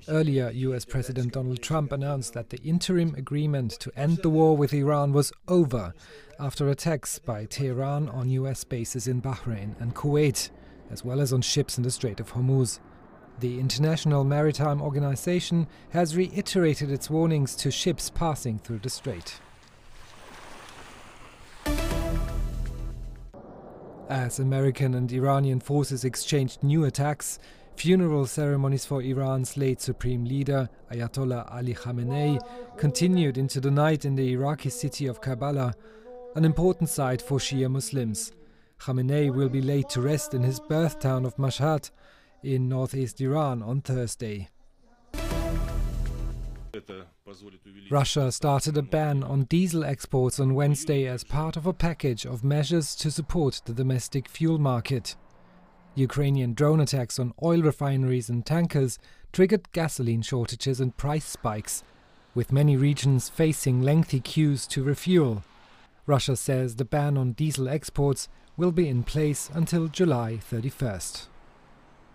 Earlier, US President Donald Trump announced that the interim agreement to end the war with Iran was over after attacks by Tehran on US bases in Bahrain and Kuwait, as well as on ships in the Strait of Hormuz. The International Maritime Organization has reiterated its warnings to ships passing through the strait. As American and Iranian forces exchanged new attacks, funeral ceremonies for Iran's late supreme leader, Ayatollah Ali Khamenei, continued into the night in the Iraqi city of Karbala, an important site for Shia Muslims. Khamenei will be laid to rest in his birth town of Mashhad in northeast Iran on Thursday. Russia started a ban on diesel exports on Wednesday as part of a package of measures to support the domestic fuel market. Ukrainian drone attacks on oil refineries and tankers triggered gasoline shortages and price spikes, with many regions facing lengthy queues to refuel. Russia says the ban on diesel exports will be in place until July 31st.